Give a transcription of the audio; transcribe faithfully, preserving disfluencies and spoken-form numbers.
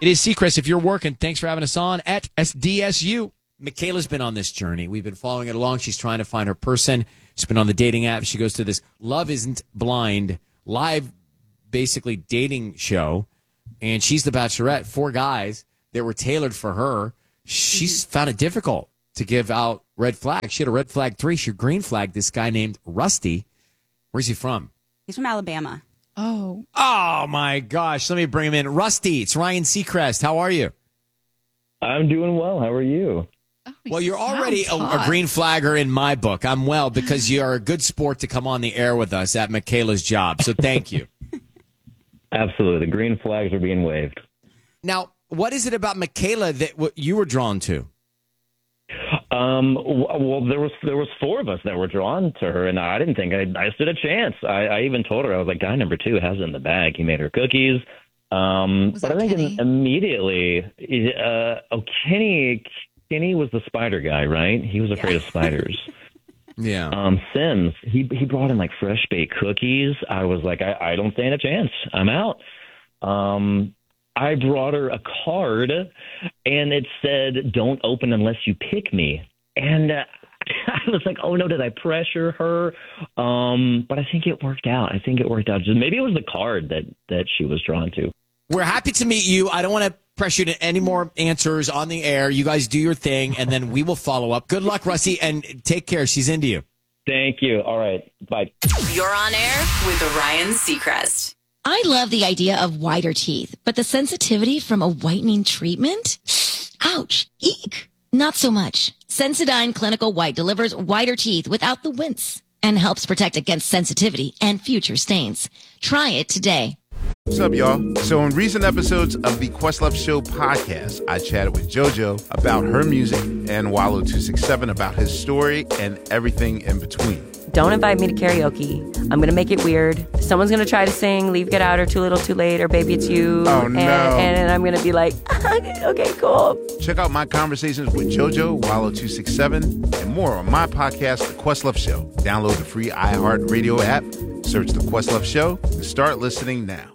It is Seacrest. If you're working, thanks for having us on at S D S U. Michaela's been on this journey. We've been following it along. She's trying to find her person. She's been on the dating app. She goes to this Love Isn't Blind live, basically dating show, and she's the bachelorette. Four guys that were tailored for her. She's found it difficult to give out red flags. She had a red flag three. She green flagged this guy named Rusty. Where's he from? He's from Alabama. Oh. Oh, my gosh. Let me bring him in. Rusty, it's Ryan Seacrest. How are you? I'm doing well. How are you? Oh, Well, you're already a, a hot. green flagger in my book. I'm well because you're a good sport to come on the air with us at Michaela's job. So thank you. Absolutely. The green flags are being waved. Now, what is it about Michaela that w- you were drawn to? Um, w- well, there was there was four of us that were drawn to her, and I didn't think I, I stood a chance. I, I even told her, I was like, guy number two has it in the bag. He made her cookies. Um, Was but I that think Kenny? immediately, uh, oh, Kenny, Kenny was the spider guy, right? He was afraid of spiders. Yeah. Um, Sims, he he brought in like fresh baked cookies. I was like, I, I don't stand a chance. I'm out. Um, I brought her a card, and it said, "Don't open unless you pick me." And uh, I was like, "Oh no, did I pressure her?" Um, but I think it worked out. I think it worked out. Just maybe it was the card that that she was drawn to. We're happy to meet you. I don't want to pressure you to any more answers on the air. You guys do your thing, and then we will follow up. Good luck, Rusty, and take care. She's into you. Thank you. All right. Bye. You're on air with Ryan Seacrest. I love the idea of whiter teeth, but the sensitivity from a whitening treatment? Ouch. Eek. Not so much. Sensodyne Clinical White delivers whiter teeth without the wince and helps protect against sensitivity and future stains. Try it today. What's up, y'all? So in recent episodes of the Questlove Show podcast, I chatted with JoJo about her music and Wallow two six seven about his story and everything in between. Don't invite me to karaoke. I'm going to make it weird. Someone's going to try to sing Leave, Get Out, or Too Little, Too Late, or Baby It's You. Oh, no. And, and I'm going to be like, okay, cool. Check out my conversations with JoJo, Wallow two six seven, and more on my podcast, The Questlove Show. Download the free iHeartRadio app, search The Questlove Show, and start listening now.